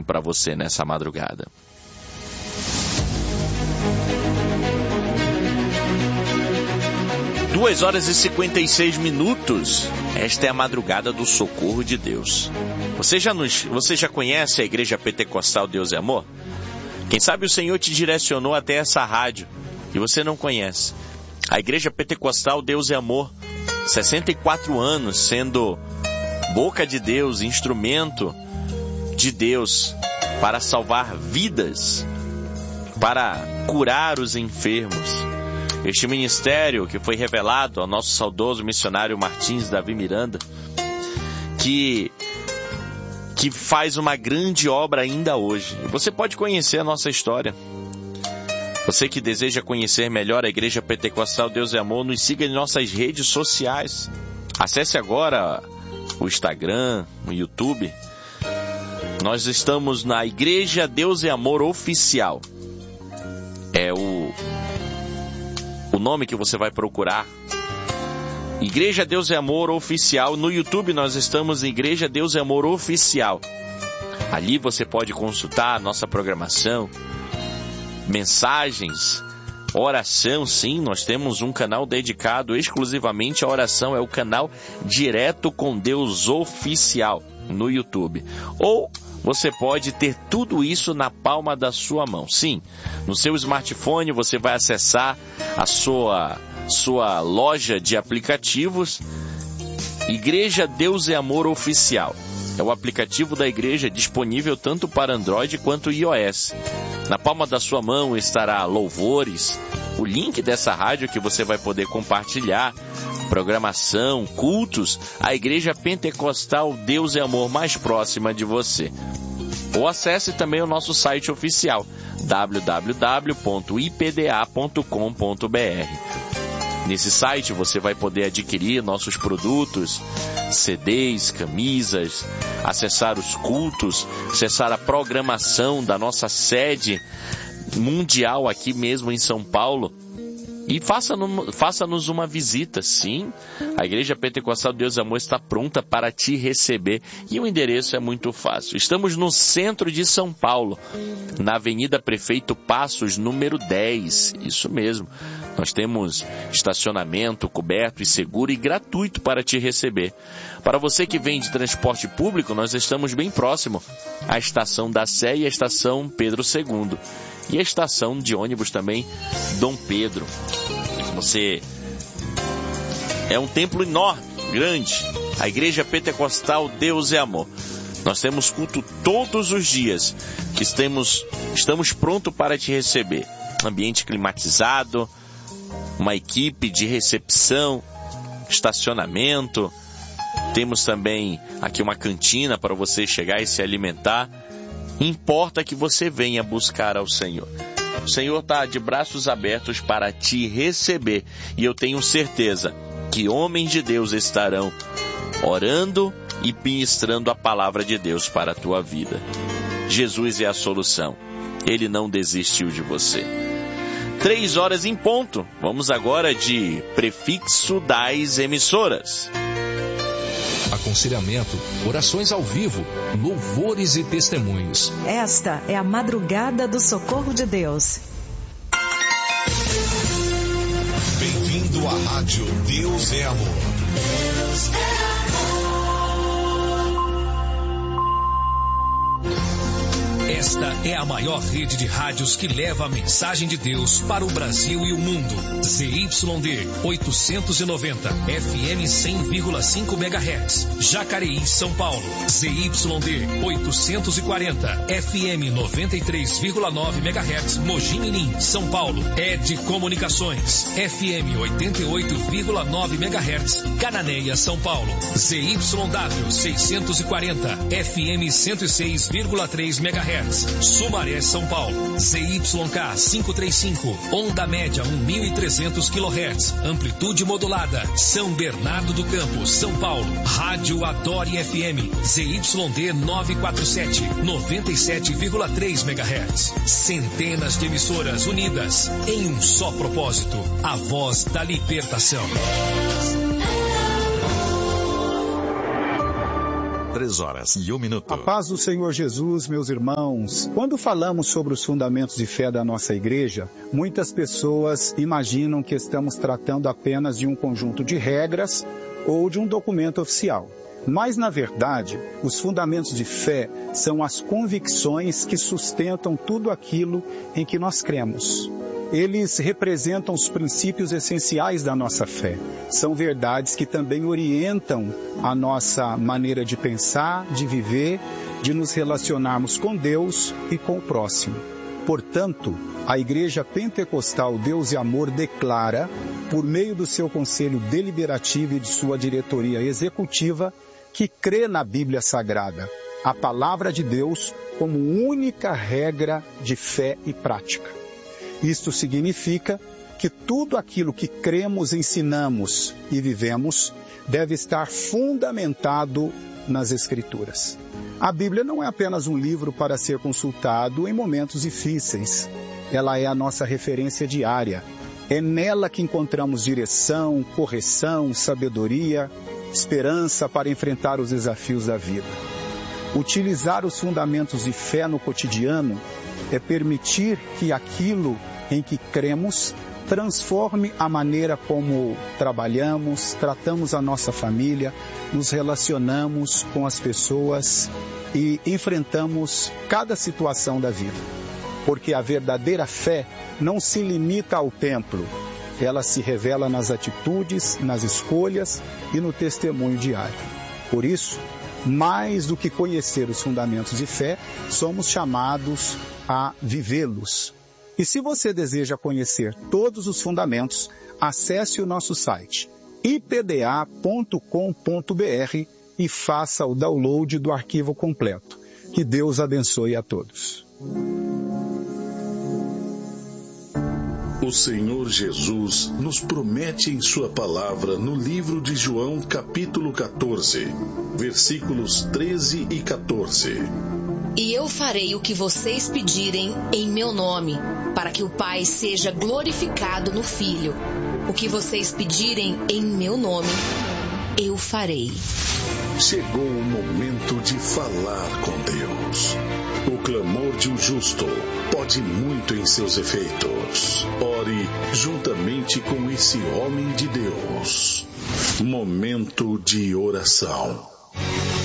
para você nessa madrugada. Duas horas e 56 minutos. Esta é a madrugada do socorro de Deus. Você já conhece a Igreja Pentecostal Deus é Amor? Quem sabe o Senhor te direcionou até essa rádio e você não conhece. A Igreja Pentecostal Deus é Amor, 64 anos sendo boca de Deus, instrumento de Deus para salvar vidas, para curar os enfermos. Este ministério que foi revelado ao nosso saudoso missionário Martins Davi Miranda, que faz uma grande obra ainda hoje. Você pode conhecer a nossa história. Você que deseja conhecer melhor a Igreja Pentecostal Deus é Amor, nos siga em nossas redes sociais. Acesse agora o Instagram, o YouTube. Nós estamos na Igreja Deus é Amor Oficial. É o nome que você vai procurar. Igreja Deus é Amor Oficial. No YouTube nós estamos em Igreja Deus é Amor Oficial. Ali você pode consultar a nossa programação, mensagens, oração. Sim, nós temos um canal dedicado exclusivamente à oração. É o canal Direto com Deus Oficial no YouTube. Ou você pode ter tudo isso na palma da sua mão. Sim, no seu smartphone você vai acessar a sua loja de aplicativos. Igreja Deus é Amor Oficial. É o aplicativo da igreja disponível tanto para Android quanto iOS. Na palma da sua mão estará louvores, o link dessa rádio que você vai poder compartilhar, programação, cultos, a Igreja Pentecostal Deus é Amor mais próxima de você. Ou acesse também o nosso site oficial, www.ipda.com.br. Nesse site você vai poder adquirir nossos produtos, CDs, camisas, acessar os cultos, acessar a programação da nossa sede mundial aqui mesmo em São Paulo. E faça-nos uma visita, sim. A Igreja Pentecostal Deus Amor está pronta para te receber. E o endereço é muito fácil. Estamos no centro de São Paulo, na Avenida Prefeito Passos, número 10. Isso mesmo. Nós temos estacionamento coberto e seguro e gratuito para te receber. Para você que vem de transporte público, nós estamos bem próximo à Estação da Sé e à Estação Pedro II. E a estação de ônibus também, Dom Pedro. Você é um templo enorme, grande. A Igreja Pentecostal Deus é Amor. Nós temos culto todos os dias, que estamos prontos para te receber. Ambiente climatizado, uma equipe de recepção, estacionamento. Temos também aqui uma cantina para você chegar e se alimentar. Importa que você venha buscar ao Senhor. O Senhor está de braços abertos para te receber. E eu tenho certeza que homens de Deus estarão orando e ministrando a palavra de Deus para a tua vida. Jesus é a solução. Ele não desistiu de você. 3 horas em ponto. Vamos agora de prefixo das emissoras. Aconselhamento, orações ao vivo, louvores e testemunhos. Esta é a madrugada do socorro de Deus. Bem-vindo à rádio Deus é Amor. Deus é amor. Esta é a maior rede de rádios que leva a mensagem de Deus para o Brasil e o mundo. ZYD 890, FM 100,5 MHz. Jacareí, São Paulo. ZYD 840, FM 93,9 MHz. Mogi Mirim, São Paulo. ED Comunicações, FM 88,9 MHz. Cananéia, São Paulo. ZYW 640, FM 106,3 MHz. Sumaré, São Paulo. ZYK 535, onda média 1.300 kHz, amplitude modulada. São Bernardo do Campo, São Paulo. Rádio Adore FM, ZYD 947, 97,3 MHz. Centenas de emissoras unidas em um só propósito: a voz da libertação. 3h01. A paz do Senhor Jesus, meus irmãos. Quando falamos sobre os fundamentos de fé da nossa igreja, muitas pessoas imaginam que estamos tratando apenas de um conjunto de regras ou de um documento oficial. Mas, na verdade, os fundamentos de fé são as convicções que sustentam tudo aquilo em que nós cremos. Eles representam os princípios essenciais da nossa fé. São verdades que também orientam a nossa maneira de pensar, de viver, de nos relacionarmos com Deus e com o próximo. Portanto, a Igreja Pentecostal Deus e Amor declara, por meio do seu Conselho Deliberativo e de sua diretoria executiva, que crê na Bíblia Sagrada, a Palavra de Deus, como única regra de fé e prática. Isto significa que tudo aquilo que cremos, ensinamos e vivemos deve estar fundamentado nas Escrituras. A Bíblia não é apenas um livro para ser consultado em momentos difíceis. Ela é a nossa referência diária. É nela que encontramos direção, correção, sabedoria, esperança para enfrentar os desafios da vida. Utilizar os fundamentos de fé no cotidiano é permitir que aquilo em que cremos transforme a maneira como trabalhamos, tratamos a nossa família, nos relacionamos com as pessoas e enfrentamos cada situação da vida. Porque a verdadeira fé não se limita ao templo, ela se revela nas atitudes, nas escolhas e no testemunho diário. Por isso, mais do que conhecer os fundamentos de fé, somos chamados a vivê-los. E se você deseja conhecer todos os fundamentos, acesse o nosso site ipda.com.br e faça o download do arquivo completo. Que Deus abençoe a todos. O Senhor Jesus nos promete em sua palavra no livro de João, capítulo 14, versículos 13 e 14. E eu farei o que vocês pedirem em meu nome, para que o Pai seja glorificado no Filho. O que vocês pedirem em meu nome, eu farei. Chegou o momento de falar com Deus. O clamor de um justo pode muito em seus efeitos. Ore juntamente com esse homem de Deus. Momento de oração.